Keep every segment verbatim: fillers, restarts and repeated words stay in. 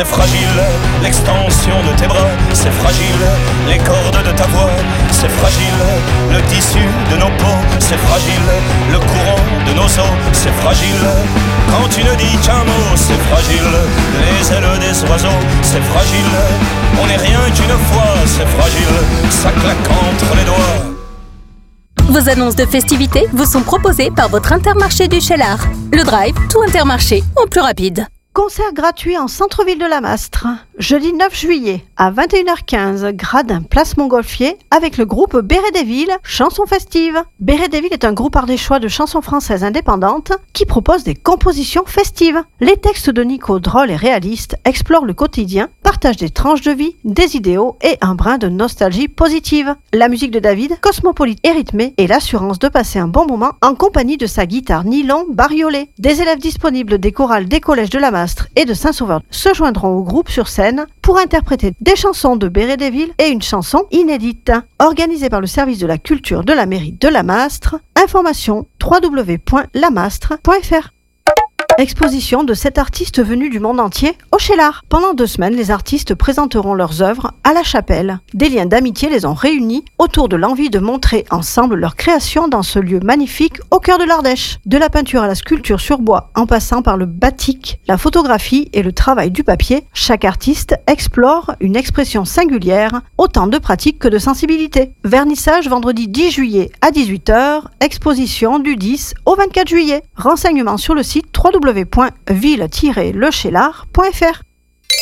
C'est fragile, l'extension de tes bras, c'est fragile, les cordes de ta voix, c'est fragile, le tissu de nos peaux, c'est fragile, le courant de nos os, c'est fragile, quand tu ne dis qu'un mot, c'est fragile, les ailes des oiseaux, c'est fragile, on n'est rien qu'une fois, c'est fragile, ça claque entre les doigts. Vos annonces de festivités vous sont proposées par votre Intermarché du Cheylard. Le Drive, tout Intermarché, en plus rapide. Concert gratuit en centre-ville de la Mastre. Jeudi neuf juillet à vingt et une heures quinze, Gradin, place Montgolfier, avec le groupe Béret des Villes, chansons festives. Béret des Villes est un groupe ardéchois de chansons françaises indépendantes qui propose des compositions festives. Les textes de Nico, drôles et réalistes, explorent le quotidien, partagent des tranches de vie, des idéaux et un brin de nostalgie positive. La musique de David, cosmopolite et rythmée, et l'assurance de passer un bon moment en compagnie de sa guitare nylon bariolée. Des élèves disponibles des chorales des collèges de la Mastre et de Saint-Sauveur se joindront au groupe sur scène pour interpréter des chansons de Béret des Villes et une chanson inédite. Organisée par le service de la culture de la mairie de la Mastre. Information w w w point lamastre point f r. Exposition de sept artistes venus du monde entier au Cheylard. Pendant deux semaines, les artistes présenteront leurs œuvres à la chapelle. Des liens d'amitié les ont réunis autour de l'envie de montrer ensemble leur création dans ce lieu magnifique au cœur de l'Ardèche. De la peinture à la sculpture sur bois, en passant par le batik, la photographie et le travail du papier, chaque artiste explore une expression singulière, autant de pratique que de sensibilité. Vernissage vendredi dix juillet à dix-huit heures, exposition du dix au vingt-quatre juillet. Renseignements sur le site w w w point ville tiret le cheylard point f r.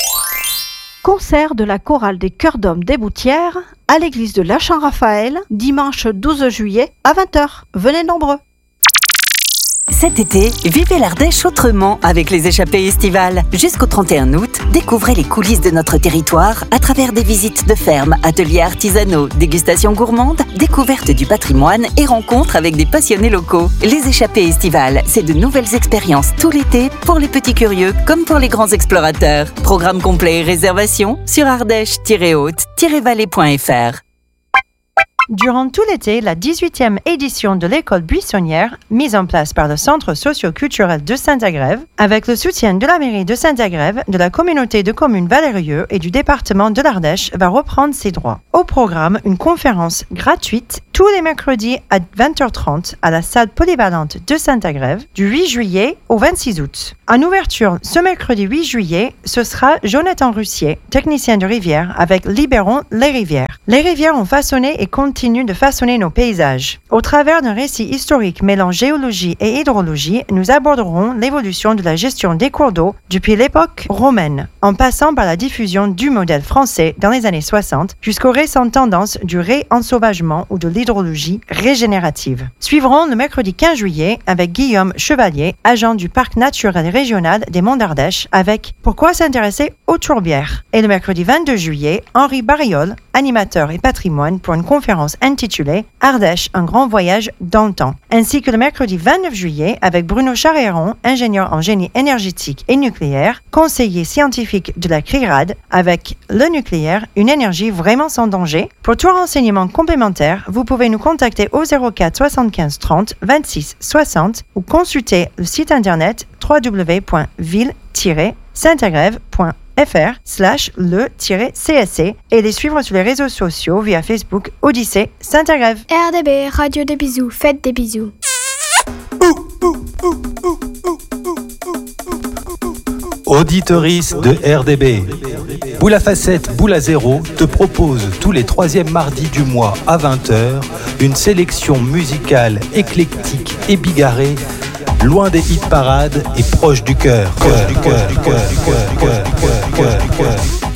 Concert de la chorale des chœurs d'hommes des Boutières à l'église de Lachamp-Raphaël, dimanche douze juillet à vingt heures. Venez nombreux. Cet été, vivez l'Ardèche autrement avec les échappées estivales. Jusqu'au trente et un août, découvrez les coulisses de notre territoire à travers des visites de fermes, ateliers artisanaux, dégustations gourmandes, découvertes du patrimoine et rencontres avec des passionnés locaux. Les échappées estivales, c'est de nouvelles expériences tout l'été pour les petits curieux comme pour les grands explorateurs. Programme complet et réservation sur ardèche tiret haute tiret vallée point f r. Durant tout l'été, la dix-huitième édition de l'école buissonnière, mise en place par le Centre socio-culturel de Saint-Agrève, avec le soutien de la mairie de Saint-Agrève, de la communauté de communes Valérieux et du département de l'Ardèche, va reprendre ses droits. Au programme, une conférence gratuite tous les mercredis à vingt heures trente à la salle polyvalente de Saint-Agrève, du huit juillet au vingt-six août. En ouverture, ce mercredi huit juillet, ce sera Jonathan Russier, technicien de rivière, avec Libérons les rivières. Les rivières ont façonné et continuent de façonner nos paysages. Au travers d'un récit historique mêlant géologie et hydrologie, nous aborderons l'évolution de la gestion des cours d'eau depuis l'époque romaine, en passant par la diffusion du modèle français dans les années soixante jusqu'aux récentes tendances du réensauvagement ou de l'hydrologie régénérative. Suivront le mercredi quinze juillet avec Guillaume Chevalier, agent du parc naturel régional des Monts d'Ardèche, avec Pourquoi s'intéresser aux tourbières. Et le mercredi vingt-deux juillet, Henri Bariol, animateur et patrimoine pour une conférence intitulée Ardèche, un grand voyage dans le temps, ainsi que le mercredi vingt-neuf juillet avec Bruno Charéron, ingénieur en génie énergétique et nucléaire, conseiller scientifique de la C R I R A D, avec le nucléaire, une énergie vraiment sans danger. Pour tout renseignement complémentaire, vous pouvez nous contacter au zéro quatre soixante-quinze trente vingt-six soixante ou consulter le site internet w w w point ville tiret saint-agrève point fr slash le-csc et les suivre sur les réseaux sociaux via Facebook Odyssée Saint-Agrève. R D B, radio des bisous, faites des bisous. Auditeurice de R D B. Boule à facettes, boule à zéro te propose tous les troisièmes mardis du mois à vingt heures une sélection musicale éclectique et bigarrée, loin des hit parades et proche du cœur. Cœur, du cœur, du cœur, du cœur, du cœur, du cœur, du cœur.